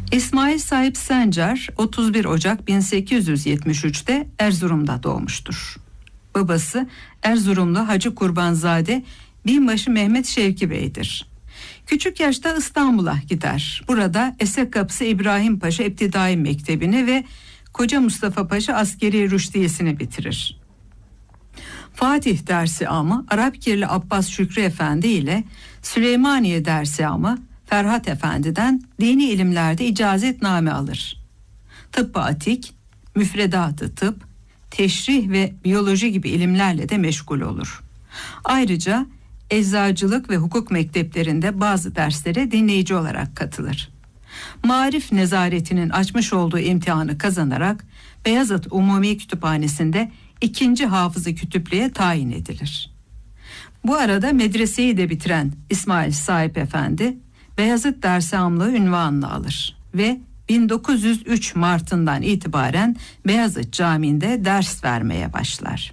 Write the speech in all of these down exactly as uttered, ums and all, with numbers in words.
İsmail Sahip Sencer otuz bir Ocak bin sekiz yüz yetmiş üçte Erzurum'da doğmuştur. Babası Erzurumlu Hacı Kurbanzade Binbaşı Mehmet Şevki Bey'dir. Küçük yaşta İstanbul'a gider. Burada Esek Kapısı İbrahim Paşa İptidai Mektebi'ni ve Koca Mustafa Paşa Askeri Rüştiyesini bitirir. Fatih Dersiamı Arapkirli Abbas Şükrü Efendi ile Süleymaniye Dersiamı Ferhat Efendi'den dini ilimlerde icazetname alır. Tıbbı atik, müfredatı tıp, teşrih ve biyoloji gibi ilimlerle de meşgul olur. Ayrıca eczacılık ve hukuk mekteplerinde bazı derslere dinleyici olarak katılır. Maarif Nezaretinin açmış olduğu imtihanı kazanarak Beyazıt Umumi Kütüphanesi'nde ikinci hafızı kütüplüğe tayin edilir. Bu arada medreseyi de bitiren İsmail Sahip Efendi Beyazıt Dersamlığı unvanını alır ve bin dokuz yüz üç Mart'ından itibaren Beyazıt Camii'nde ders vermeye başlar.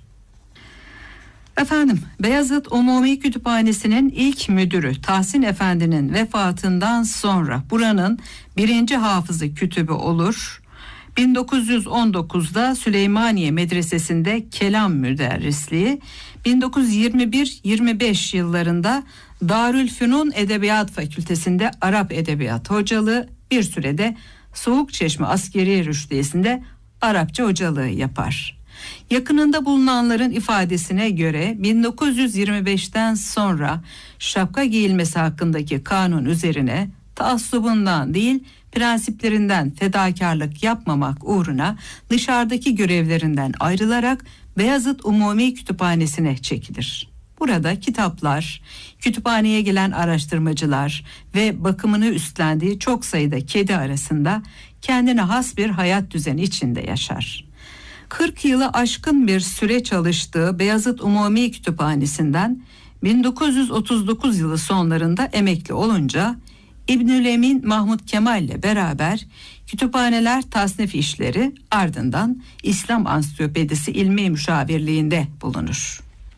Efendim, Beyazıt Umumi Kütüphanesi'nin ilk müdürü Tahsin Efendi'nin vefatından sonra buranın birinci hafızı kütübü olur. bin dokuz yüz on dokuzda Süleymaniye Medresesi'nde kelam müderrisliği, bin dokuz yüz yirmi bir yirmi beş yıllarında Darülfünun Edebiyat Fakültesi'nde Arap Edebiyat hocalığı, bir sürede Soğukçeşme Askeri Rüştiyesi'nde Arapça hocalığı yapar. Yakınında bulunanların ifadesine göre bin dokuz yüz yirmi beşten sonra şapka giyilmesi hakkındaki kanun üzerine taassubundan değil prensiplerinden fedakarlık yapmamak uğruna dışarıdaki görevlerinden ayrılarak Beyazıt Umumi Kütüphanesi'ne çekilir. Burada kitaplar, kütüphaneye gelen araştırmacılar ve bakımını üstlendiği çok sayıda kedi arasında kendine has bir hayat düzeni içinde yaşar. kırk yılı aşkın bir süre çalıştığı Beyazıt Umumi Kütüphanesi'nden bin dokuz yüz otuz dokuz yılı sonlarında emekli olunca İbnül Emin Mahmud Kemal ile beraber kütüphaneler tasnif işleri, ardından İslam Ansiklopedisi İlmi Müşavirliğinde bulunur.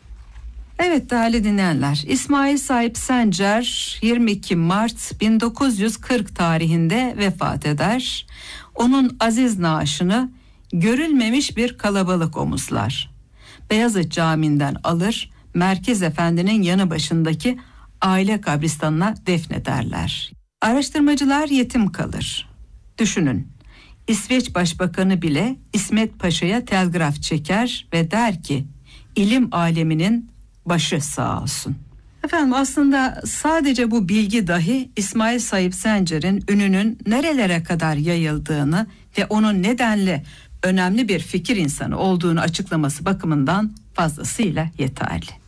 Evet değerli dinleyenler, İsmail Sahip Sencer yirmi iki Mart bin dokuz yüz kırk tarihinde vefat eder. Onun aziz naaşını görülmemiş bir kalabalık omuzlar. Beyazıt Camii'nden alır, Merkez Efendi'nin yanı başındaki aile kabristanına defnederler. Araştırmacılar yetim kalır. Düşünün, İsveç Başbakanı bile İsmet Paşa'ya telgraf çeker ve der ki, ilim aleminin başı sağ olsun. Efendim, aslında sadece bu bilgi dahi İsmail Sahip Sencer'in ününün nerelere kadar yayıldığını ve onun nedenle önemli bir fikir insanı olduğunu açıklaması bakımından fazlasıyla yeterli.